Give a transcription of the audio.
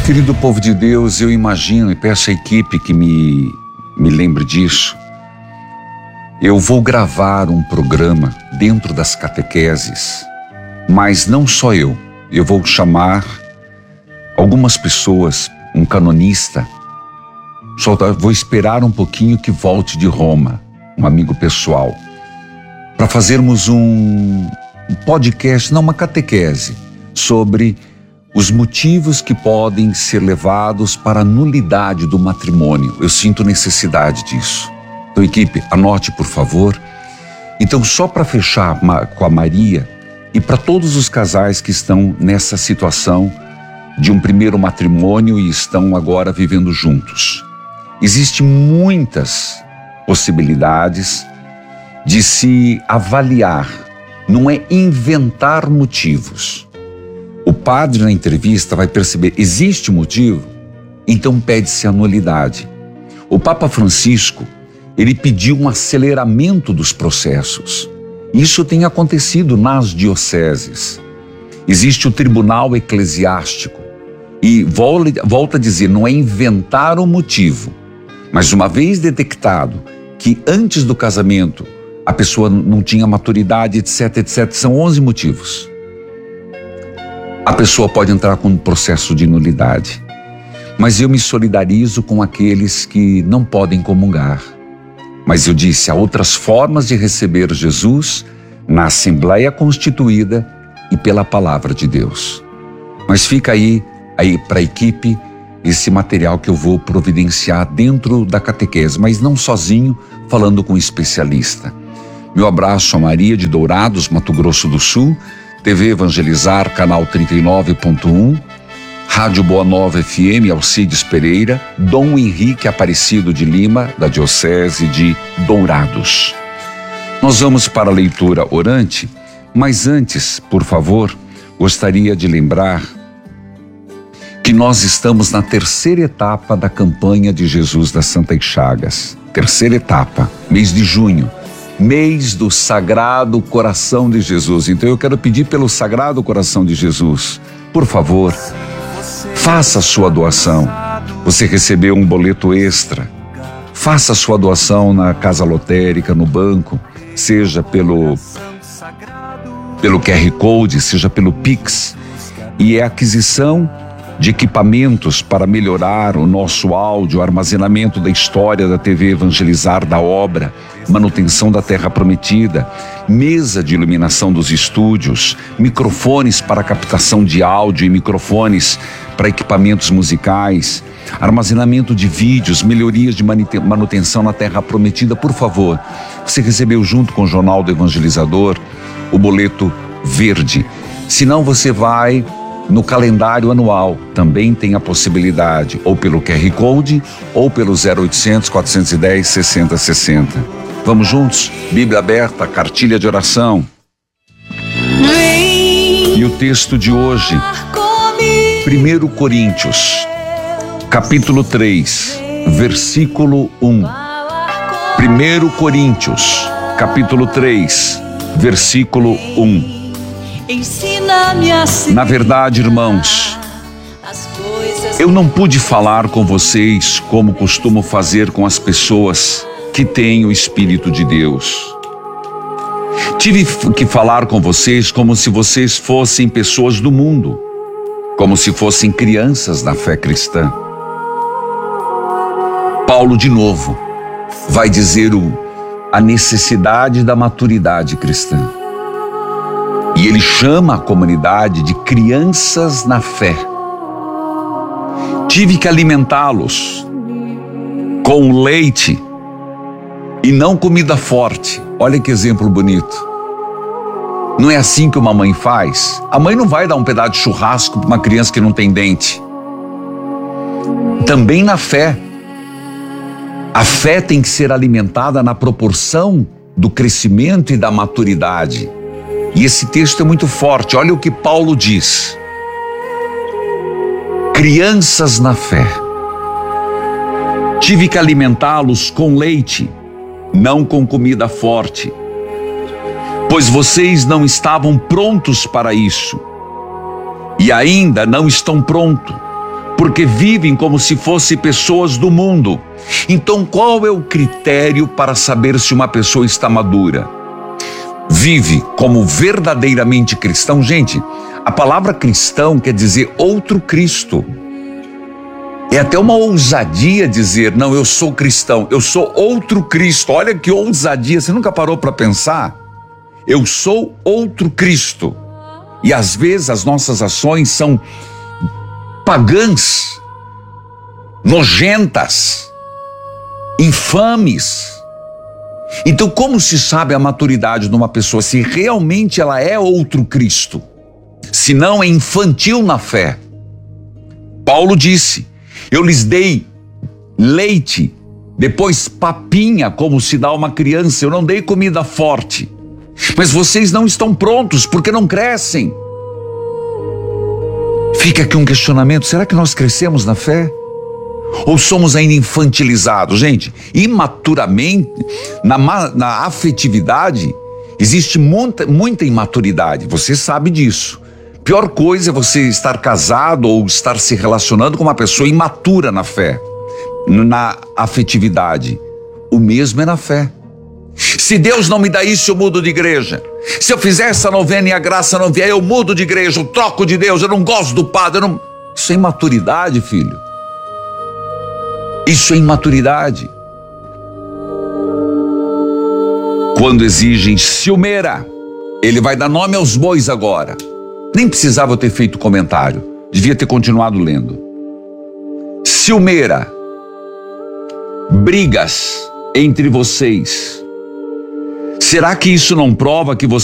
Querido povo de Deus, eu imagino e peço à equipe que me lembre disso. Eu vou gravar um programa dentro das catequeses, mas não só eu vou chamar algumas pessoas, um canonista, vou esperar um pouquinho que volte de Roma, um amigo pessoal, para fazermos um podcast, não uma catequese, sobre os motivos que podem ser levados para a nulidade do matrimônio. Eu sinto necessidade disso. Então, equipe, anote, por favor. Então, só para fechar com a Maria e para todos os casais que estão nessa situação de um primeiro matrimônio e estão agora vivendo juntos. Existem muitas possibilidades de se avaliar, não é inventar motivos. O padre na entrevista vai perceber, existe motivo? Então pede-se a nulidade. O Papa Francisco, ele pediu um aceleramento dos processos. Isso tem acontecido nas dioceses. Existe o tribunal eclesiástico. E volta a dizer, não é inventar o motivo. Mas uma vez detectado que antes do casamento a pessoa não tinha maturidade, etc, são 11 motivos. A pessoa pode entrar com um processo de nulidade. Mas eu me solidarizo com aqueles que não podem comungar. Mas eu disse, há outras formas de receber Jesus na Assembleia Constituída e pela Palavra de Deus. Mas fica aí para a equipe esse material que eu vou providenciar dentro da catequese, mas não sozinho, falando com um especialista. Meu abraço a Maria de Dourados, Mato Grosso do Sul, TV Evangelizar, canal 39.1, Rádio Boa Nova FM, Alcides Pereira, Dom Henrique Aparecido de Lima, da Diocese de Dourados. Nós vamos para a leitura orante, mas antes, por favor, gostaria de lembrar que nós estamos na terceira etapa da campanha de Jesus das Santas Chagas. Terceira etapa, mês de junho. Mês do Sagrado Coração de Jesus. Então eu quero pedir pelo Sagrado Coração de Jesus, por favor, faça a sua doação. Você recebeu um boleto extra, faça a sua doação na casa lotérica, no banco, seja pelo QR Code, seja pelo Pix, e é aquisição de equipamentos para melhorar o nosso áudio, armazenamento da história da TV Evangelizar, da obra, manutenção da Terra Prometida, mesa de iluminação dos estúdios, microfones para captação de áudio e microfones para equipamentos musicais, armazenamento de vídeos, melhorias de manutenção na Terra Prometida. Por favor, você recebeu junto com o Jornal do Evangelizador o boleto verde. Se não, você vai no calendário anual, também tem a possibilidade, ou pelo QR Code, ou pelo 0800 410 6060. Vamos juntos? Bíblia aberta, cartilha de oração. E o texto de hoje, 1 Coríntios, capítulo 3, versículo 1. 1 Coríntios, capítulo 3, versículo 1. Na verdade, irmãos, eu não pude falar com vocês como costumo fazer com as pessoas que têm o Espírito de Deus. Tive que falar com vocês como se vocês fossem pessoas do mundo, como se fossem crianças na fé cristã. Paulo, de novo, vai dizer a necessidade da maturidade cristã. E ele chama a comunidade de crianças na fé. Tive que alimentá-los com leite e não comida forte. Olha que exemplo bonito. Não é assim que uma mãe faz? A mãe não vai dar um pedaço de churrasco para uma criança que não tem dente. Também na fé. A fé tem que ser alimentada na proporção do crescimento e da maturidade. E esse texto é muito forte. Olha o que Paulo diz. Crianças na fé. Tive que alimentá-los com leite, não com comida forte, pois vocês não estavam prontos para isso. E ainda não estão prontos, porque vivem como se fossem pessoas do mundo. Então, qual é o critério para saber se uma pessoa está madura? Vive como verdadeiramente cristão? Gente, a palavra cristão quer dizer outro Cristo. É até uma ousadia dizer, não, eu sou cristão, eu sou outro Cristo. Olha que ousadia, você nunca parou para pensar? Eu sou outro Cristo. E às vezes as nossas ações são pagãs, nojentas, infames. Então, como se sabe a maturidade de uma pessoa? Se realmente ela é outro Cristo, se não é infantil na fé. Paulo disse, eu lhes dei leite, depois papinha, como se dá a uma criança, eu não dei comida forte. Mas vocês não estão prontos, porque não crescem. Fica aqui um questionamento, será que nós crescemos na fé? Ou somos ainda infantilizados? Gente, imaturamente, na afetividade, existe muita imaturidade, você sabe disso. Pior coisa é você estar casado ou estar se relacionando com uma pessoa imatura na fé, na afetividade. O mesmo é na fé. Se Deus não me dá isso, eu mudo de igreja. Se eu fizer essa novena e a graça não vier, eu mudo de igreja, eu troco de Deus, eu não gosto do padre. Isso é imaturidade, filho. Isso é imaturidade. Quando exigem ciumeira, ele vai dar nome aos bois agora. Nem precisava eu ter feito comentário, devia ter continuado lendo. Ciumeira, brigas entre vocês. Será que isso não prova que você